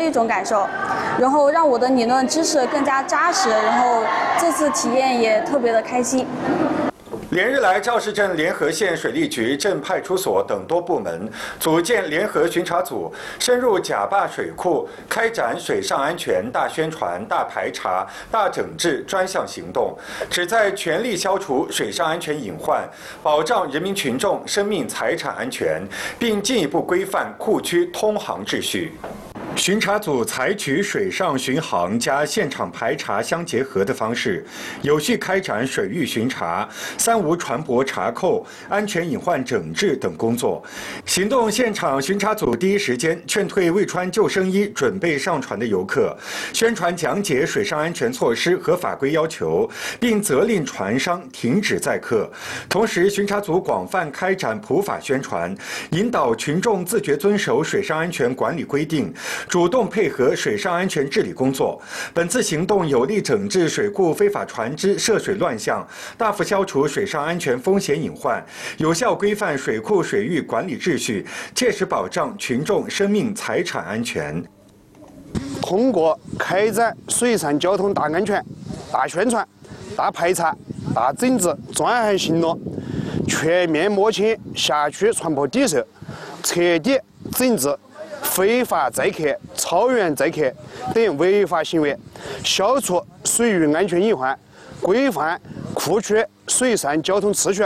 一种感受，然后让我的理论知识更加扎实，然后这次体验也特别的开心。 连日来，肇事镇联合县水利局、镇派出所等多部门组建联合巡查组，深入甲坝水库，开展水上安全大宣传、大排查、大整治专项行动，旨在全力消除水上安全隐患，保障人民群众生命财产安全，并进一步规范库区通航秩序。巡查组采取水上巡航加现场排查相结合的方式，有序开展水域巡查、三无船舶查扣、安全隐患整治等工作。行动现场巡查组第一时间劝退未穿救生衣准备上船的游客，宣传讲解水上安全措施和法规要求，并责令船商停止载客。同时，巡查组广泛开展普法宣传，引导群众自觉遵守水上安全管理规定，主动配合水上安全治理工作。本次行动有力整治水库非法船只涉水乱象，大幅消除水上安全风险隐患，有效规范水库水域管理秩序，切实保障群众生命财产安全。 通过开展水上交通大安全、大宣传、大排查、大整治专项行动，全面摸清辖区船舶底色，彻底整治非法载客、超员载客等违法行为，消除水域安全隐患，规范库区水上交通秩序。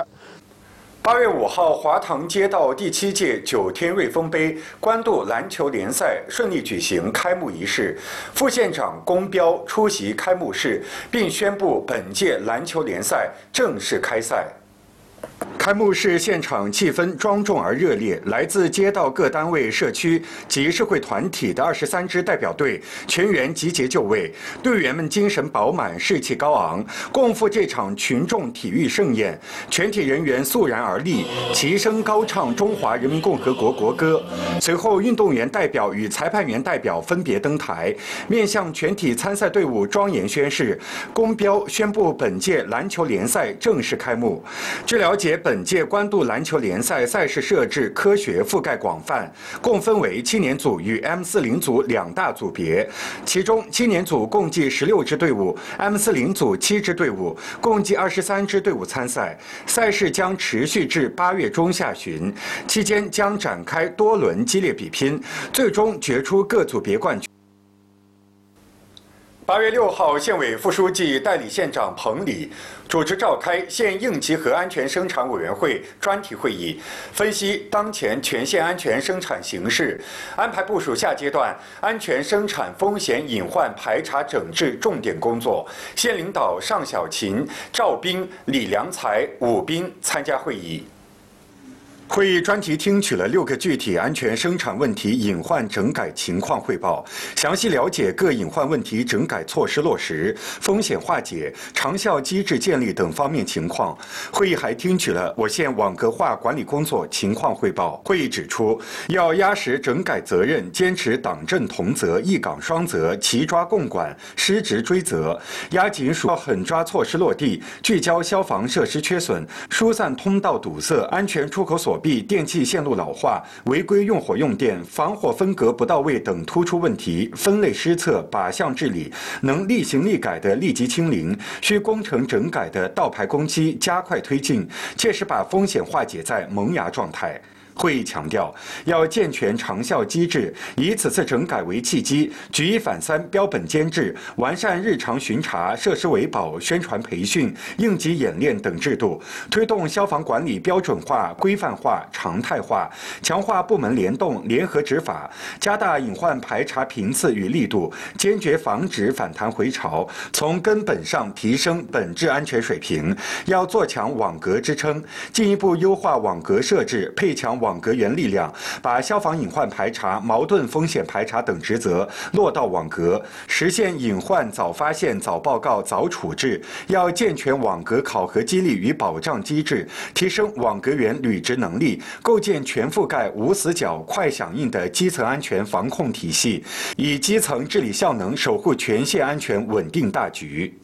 8月5号，华塘街道第7届9天瑞丰杯官渡篮球联赛顺利举行开幕仪式，副县长龚彪出席开幕式，并宣布本届篮球联赛正式开赛。开幕式现场气氛庄重而热烈，来自街道各单位、社区及社会团体的23支代表队全员集结就位，队员们精神饱满、士气高昂，共赴这场群众体育盛宴。全体人员肃然而立，齐声高唱中华人民共和国国歌。随后，运动员代表与裁判员代表分别登台，面向全体参赛队伍庄严宣誓。龚彪宣布本届篮球联赛正式开幕。据了解，本届官渡篮球联赛赛事设置科学、覆盖广泛，共分为青年组与 M40组2大组别，其中青年组共计16支队伍 ，M40组7支队伍，共计23支队伍参赛。赛事将持续至8月中下旬，期间将展开多轮激烈比拼，最终决出各组别冠军。8月6号，县委副书记、代理县长彭礼主持召开县应急和安全生产委员会专题会议，分析当前全县安全生产形势，安排部署下阶段安全生产风险隐患排查整治重点工作。县领导尚小琴、赵斌、李良才、武斌参加会议。会议专题听取了6个具体安全生产问题隐患整改情况汇报，详细了解各隐患问题整改措施落实、风险化解、长效机制建立等方面情况。会议还听取了我县网格化管理工作情况汇报。会议指出，要压实整改责任，坚持党政同责、一岗双责、齐抓共管、失职追责，压紧狠抓措施落地，聚焦消防设施缺损、疏散通道堵塞、安全出口锁闭、电气线路老化、违规用火用电、防火分隔不到位等突出问题，分类施策、靶向治理，能立行立改的立即清零，需工程整改的倒排工期加快推进，切实把风险化解在萌芽状态。会议强调，要健全长效机制，以此次整改为契机，举一反三、标本兼治，完善日常巡查、设施维保、宣传培训、应急演练等制度，推动消防管理标准化、规范化、常态化，强化部门联动、联合执法，加大隐患排查频次与力度，坚决防止反弹回潮，从根本上提升本质安全水平。要做强网格支撑，进一步优化网格设置，配强网格员力量，把消防隐患排查、矛盾风险排查等职责落到网格，实现隐患早发现、早报告、早处置。要健全网格考核激励与保障机制，提升网格员履职能力，构建全覆盖、无死角、快响应的基层安全防控体系，以基层治理效能守护全县安全稳定大局。